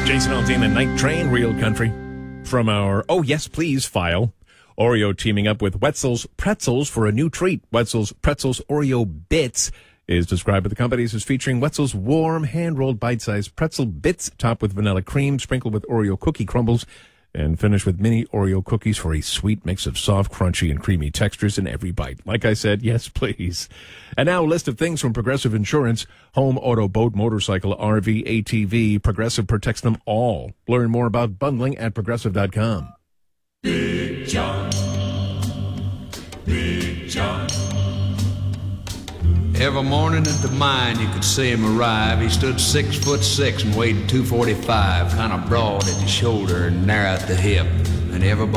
Jason Aldean and Night Train, Real Country. From our Oh Yes Please file, Oreo teaming up with Wetzel's Pretzels for a new treat. Wetzel's Pretzels Oreo Bits is described by the companies as featuring Wetzel's warm, hand-rolled, bite-sized pretzel bits topped with vanilla cream, sprinkled with Oreo cookie crumbles, and finished with mini Oreo cookies for a sweet mix of soft, crunchy, and creamy textures in every bite. Like I said, yes, please. And now a list of things from Progressive Insurance. Home, auto, boat, motorcycle, RV, ATV. Progressive protects them all. Learn more about bundling at Progressive.com. Big John. Big John. Every morning at the mine, you could see him arrive. He stood 6'6" and weighed 245, kind of broad at the shoulder and narrow at the hip. And everybody